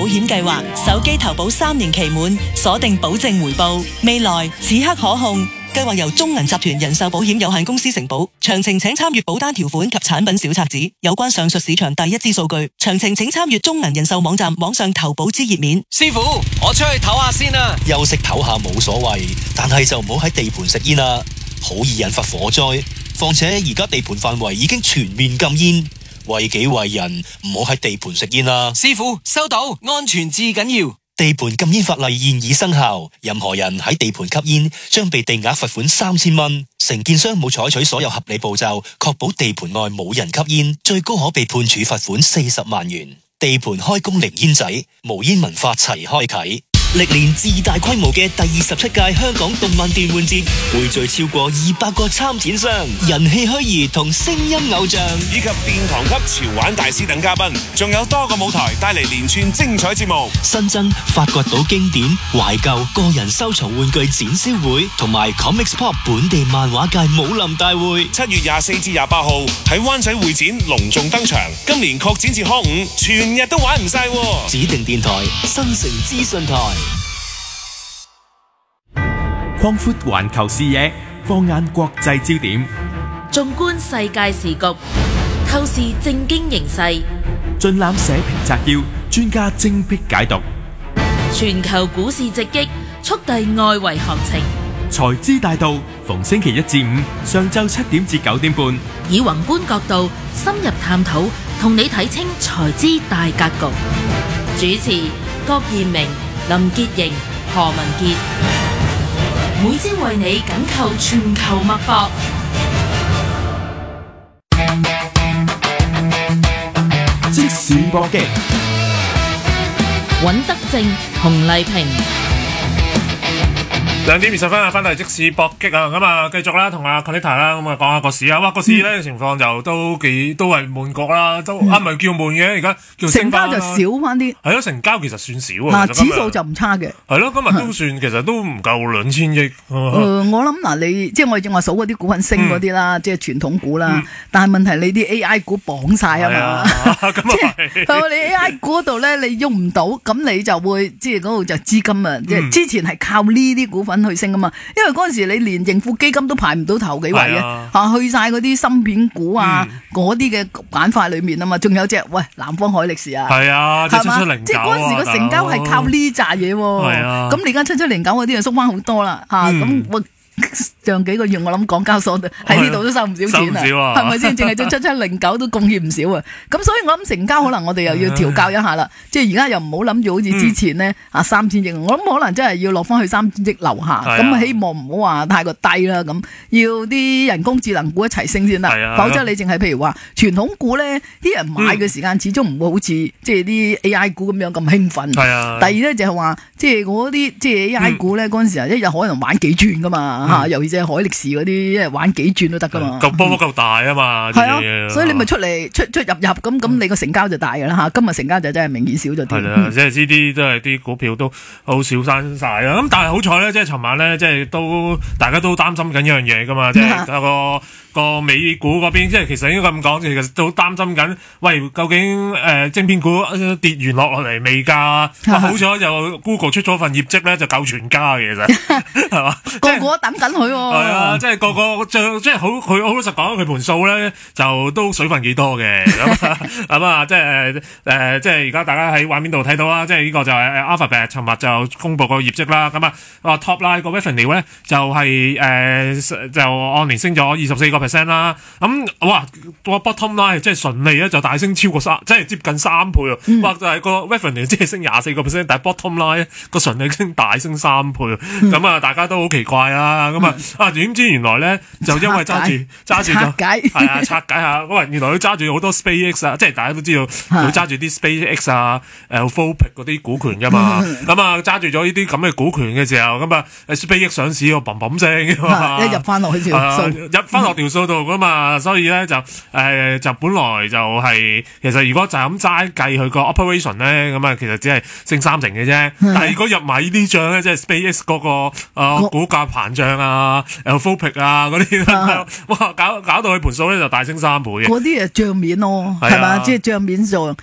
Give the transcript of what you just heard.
保險計劃，手機投保3年期滿，鎖定保證回報，未來此刻可控。計劃由中銀集團人壽保險有限公司承保，詳情請參閱保單條款及產品小冊子。有關上述市場第一支數據，詳情請參閱中銀人壽網站網上投保之頁面。 師傅，我出去唞下先啦。 休息唞下冇所謂，但係就唔好喺地盤食煙啦，好易引發火災。況且而家地盤範圍已經全面禁煙，為己為人，唔好喺地盤食煙啦。 師傅，收到，安全至緊要。 地盤禁煙法例現已生效，任何人喺地盤吸煙將被定額罰款3000蚊。承建商冇採取所有合理步驟，確保地盤外冇人吸煙，最高可被判處罰款40萬元。地盤開工零煙仔，無煙文化齊開啟。歷年最大規模嘅第27屆香港動漫電玩節，匯聚超過200個參展商、人氣虛擬同聲音偶像， 以及殿堂級潮玩大師等嘉賓，仲有多個舞台帶嚟連串精彩節目。 新增發掘到經典、懷舊、個人收藏玩具展銷會，同埋 Comics Pop 本地漫畫界武林大會。 7月24至28號喺灣仔會展隆重登場。今年擴展至康5，全日都玩唔晒。 指定電台新城資訊台。 擴闊環球視野，放眼國際焦點， 縱觀世界時局，透視政經形勢， 盡覽社評摘要，專家精闢解讀。 全球股市直擊，速遞外圍行情。 財資大道，逢星期1至5上晝7點至9點半， 以宏觀角度深入探討，同你睇清財資大格局。主持：郭彥明、林潔瑩、何文傑。每朝為你緊扣全球脈搏。 即時搏擊， 尹德正、洪麗萍。 2點20分啊，翻嚟即時搏擊啊，咁啊繼續啦，同阿 Conita 啦，咁啊講下個市啊，哇個市咧情況就都係悶局啦，都唔係叫悶嘅，而家叫成交就少翻啲， 係咯，成交其實算少啊， 指數就唔差嘅， 係咯，今日都算其實都唔夠2000億。 我諗嗱，你即係我正話數嗰啲股份升嗰啲啦，即係傳統股啦，但係問題你啲 AI 股綁晒啊嘛，即係你 AI 股嗰度咧你喐唔到，咁你就會即係嗰度就資金啊，即係之前係靠呢啲股份去升啊嘛，因為嗰陣時你連盈富基金都排唔到頭幾位嘅，去晒嗰啲芯片股啊，嗰啲嘅板塊裏面啊嘛，仲有隻南方海力士啊， 係啊，即係7709， 即係嗰陣時個成交係靠呢扎嘢，咁你而家7709嗰啲就縮翻好多啦，咁上幾個月我諗港交所喺呢度都收唔少錢啊，係咪先？淨係做7709都貢獻唔少啊！咁所以我諗成交可能我哋又要調教一下啦，即係而家又唔好諗住好似之前呢3000億，我諗可能真係要落翻去3000億樓下，咁希望唔好話太過低啦，咁要啲人工智能股一齊升先啦，否則你淨係譬如話傳統股咧，啲人買嘅時間始終唔會好似即係啲 AI 股咁樣咁興奮。第二咧就係話，即係嗰啲即係 AI 股咧嗰陣時啊，一日可能玩幾轉噶嘛。尤其是海力士嗰啲，玩幾轉都得噶嘛。 夠波夠大啊嘛。 係啊，所以你咪出嚟出入咁，你個成交就大噶啦吓。今日成交就真係明顯少咗啲。係啦，即係呢啲都係啲股票都好少生晒啦。咁但係好彩咧，即係尋晚咧，即係都大家都擔心緊一樣嘢噶嘛，即係個美股嗰邊，即係其實應該咁講，其實都擔心緊。喂，究竟晶片股跌完落嚟未㗎？好彩就 Google 出咗份業績咧，就夠全家嘅，其實係嘛？ 個個都等緊佢喎。係啊，即係個個即係佢好老實講，佢盤數咧就都水分幾多嘅。咁啊，即係而家大家喺畫面度睇到啦，即係呢個就係 Alphabet 尋日就公佈個業績啦。咁啊，top line 個 revenue 咧就係就按年升咗24%啦。咁哇，個 bottom line 即係純利咧就大升超過即係接近3倍啊！哇，就係個 revenue 即係升24%，但係 bottom line 個純利大升3倍。咁啊，大家都好奇怪啦。咁啊，點知原來咧就因為揸住咗係啊，拆解下。喂，原來佢揸住好多 SpaceX 啊，即係大家都知道佢揸住啲 SpaceX 啊、Alphabet 嗰啲股權噶嘛。咁啊，揸住咗呢啲咁嘅股權嘅時候，咁啊 SpaceX 上市個砰砰聲㗎嘛， 一入翻落去條數， 入翻落條數度噶嘛。所以咧就本來就係其實如果就咁齋計佢個 operation 咧，咁啊其實只係升30%嘅啫。但係如果入埋呢啲帳咧，即係 SpaceX 嗰個股價膨脹啊、Alphabet 啊嗰啲，哇搞到佢盤數咧就大升3倍嘅。 嗰啲係帳面咯，係嘛？即係帳面上，